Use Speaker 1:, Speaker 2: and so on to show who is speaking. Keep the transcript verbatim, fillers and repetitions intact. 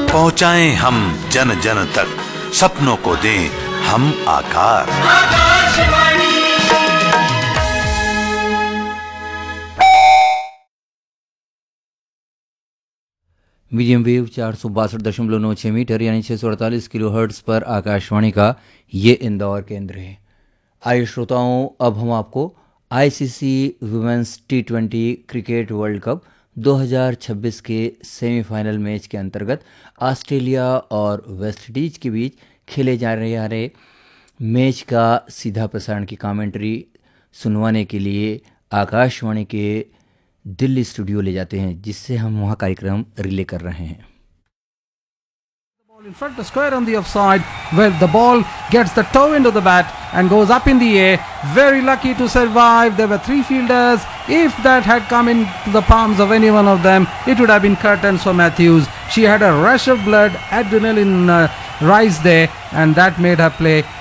Speaker 1: पहुंचाएं हम जन जन तक, सपनों को दें हम आकार।
Speaker 2: मीडियम वेव चार सौ बासठ दशमलव नौ छः मीटर यानी छः सौ अड़तालीस किलो हर्ट्स पर आकाशवाणी का ये इंदौर केंद्र है। आइए श्रोताओं, अब हम आपको ICC women's T twenty cricket world cup दो हज़ार छब्बीस के सेमीफाइनल मैच के अंतर्गत ऑस्ट्रेलिया और वेस्टइंडीज के बीच खेले जा रहे मैच का सीधा प्रसारण की कमेंट्री सुनवाने के लिए आकाशवाणी के दिल्ली स्टूडियो ले जाते हैं, जिससे हम वहाँ कार्यक्रम रिले कर रहे हैं।
Speaker 3: In front, the square on the offside, where the ball gets the toe into the bat and goes up in the air. Very lucky to survive. There were three fielders. If that had come into the palms of any one of them, it would have been curtains for Matthews. She had a rush of blood, adrenaline uh, rise there, and that made her play